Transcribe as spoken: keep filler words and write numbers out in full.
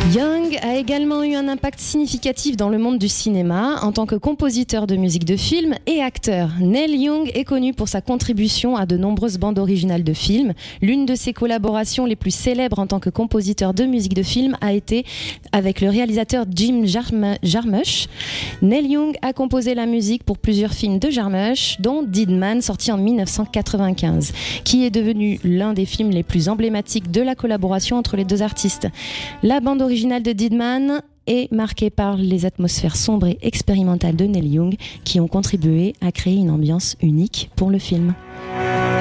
Young a également eu un impact significatif dans le monde du cinéma en tant que compositeur de musique de film et acteur. Neil Young est connu pour sa contribution à de nombreuses bandes originales de films. L'une de ses collaborations les plus célèbres en tant que compositeur de musique de film a été avec le réalisateur Jim Jarmusch. Neil Young a composé la musique pour plusieurs films de Jarmusch, dont Dead Man, sorti en dix-neuf cent quatre-vingt-quinze, qui est devenu l'un des films les plus emblématiques de la collaboration entre les deux artistes. La bande originale de Dead Man est marquée par les atmosphères sombres et expérimentales de Neil Young qui ont contribué à créer une ambiance unique pour le film.